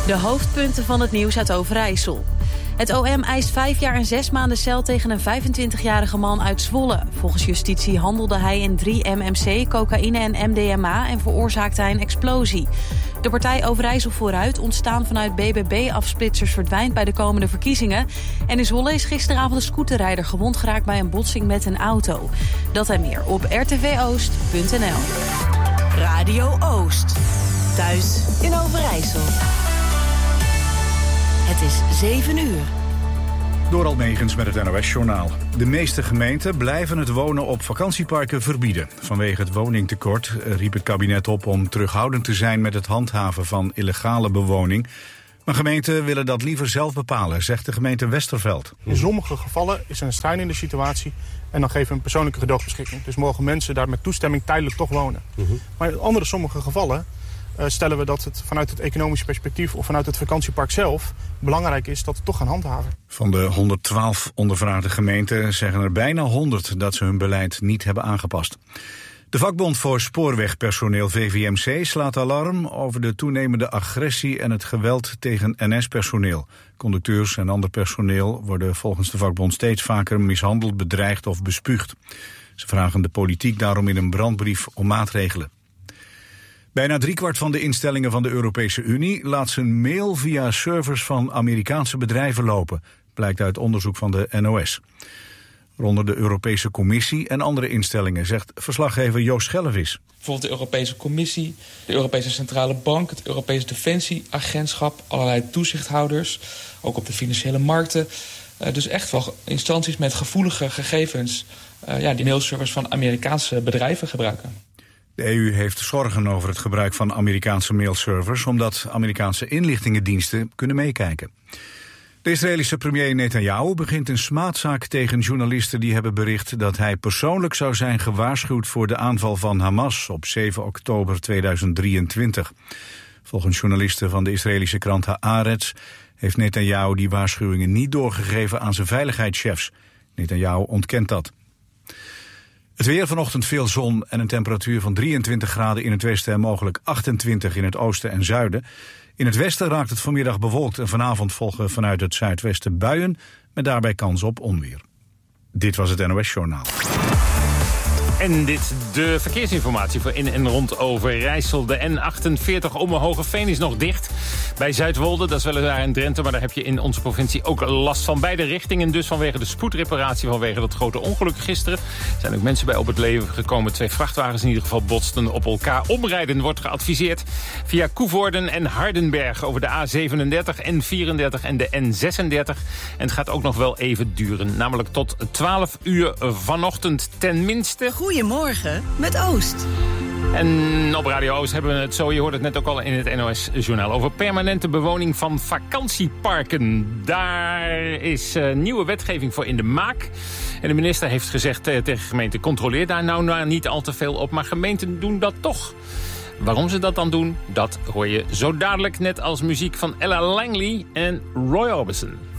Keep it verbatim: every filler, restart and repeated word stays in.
De hoofdpunten van het nieuws uit Overijssel. Het O M eist vijf jaar en zes maanden cel tegen een vijfentwintigjarige man uit Zwolle. Volgens justitie handelde hij in drie M M C, cocaïne en M D M A en veroorzaakte hij een explosie. De partij Overijssel Vooruit, ontstaan vanuit B B B-afsplitsers, verdwijnt bij de komende verkiezingen. En in Zwolle is gisteravond een scooterrijder gewond geraakt bij een botsing met een auto. Dat en meer op r t v oost punt n l. Radio Oost. Thuis in Overijssel. Het is zeven uur. Door Almegens met het N O S-journaal. De meeste gemeenten blijven het wonen op vakantieparken verbieden. Vanwege het woningtekort riep het kabinet op om terughoudend te zijn met het handhaven van illegale bewoning. Maar gemeenten willen dat liever zelf bepalen, zegt de gemeente Westerveld. In sommige gevallen is er een schrijnende situatie en dan geven we een persoonlijke gedoogbeschikking. Dus mogen mensen daar met toestemming tijdelijk toch wonen. Uh-huh. Maar in andere sommige gevallen uh, stellen we dat het vanuit het economische perspectief of vanuit het vakantiepark zelf belangrijk is dat we het toch gaan handhaven. Van de honderdtwaalf ondervraagde gemeenten zeggen er bijna honderd dat ze hun beleid niet hebben aangepast. De vakbond voor spoorwegpersoneel V V M C slaat alarm over de toenemende agressie en het geweld tegen N S-personeel. Conducteurs en ander personeel worden volgens de vakbond steeds vaker mishandeld, bedreigd of bespuugd. Ze vragen de politiek daarom in een brandbrief om maatregelen. Bijna driekwart van de instellingen van de Europese Unie laat zijn mail via servers van Amerikaanse bedrijven lopen, blijkt uit onderzoek van de N O S. Rond de Europese Commissie en andere instellingen, zegt verslaggever Joost Schellevis. Bijvoorbeeld de Europese Commissie, de Europese Centrale Bank, het Europese Defensieagentschap, allerlei toezichthouders, ook op de financiële markten. Uh, dus echt wel instanties met gevoelige gegevens uh, ja, die mailservers van Amerikaanse bedrijven gebruiken. De E U heeft zorgen over het gebruik van Amerikaanse mailservers, omdat Amerikaanse inlichtingendiensten kunnen meekijken. De Israëlische premier Netanyahu begint een smaadzaak tegen journalisten die hebben bericht dat hij persoonlijk zou zijn gewaarschuwd voor de aanval van Hamas op zeven oktober tweeduizend drieëntwintig. Volgens journalisten van de Israëlische krant Haaretz heeft Netanyahu die waarschuwingen niet doorgegeven aan zijn veiligheidschefs. Netanyahu ontkent dat. Het weer, vanochtend veel zon en een temperatuur van drieëntwintig graden in het westen en mogelijk achtentwintig in het oosten en zuiden. In het westen raakt het vanmiddag bewolkt en vanavond volgen vanuit het zuidwesten buien met daarbij kans op onweer. Dit was het N O S-journaal. En dit de verkeersinformatie voor in en rond Overijssel. De N achtenveertig Omme-Hogeveen is nog dicht bij Zuidwolde. Dat is weliswaar in Drenthe, maar daar heb je in onze provincie ook last van. Beide richtingen dus vanwege de spoedreparatie vanwege dat grote ongeluk gisteren. Er zijn ook mensen bij op het leven gekomen. Twee vrachtwagens in ieder geval botsten op elkaar. Omrijden wordt geadviseerd via Koevoorden en Hardenberg over de A zevenendertig, N vierendertig en de N zesendertig. En het gaat ook nog wel even duren. Namelijk tot twaalf uur vanochtend tenminste. Goedemorgen met Oost. En op Radio Oost hebben we het zo, je hoort het net ook al in het N O S-journaal... over permanente bewoning van vakantieparken. Daar is uh, nieuwe wetgeving voor in de maak. En de minister heeft gezegd uh, tegen gemeenten... controleer daar nou, nou niet al te veel op, maar gemeenten doen dat toch. Waarom ze dat dan doen, dat hoor je zo dadelijk... net als muziek van Ella Langley en Roy Orbison.